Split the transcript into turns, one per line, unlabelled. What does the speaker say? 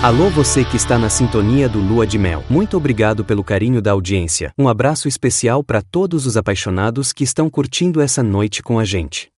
Alô você que está na sintonia do Lua de Mel. Muito obrigado pelo carinho da audiência. Um abraço especial para todos os apaixonados que estão curtindo essa noite com a gente.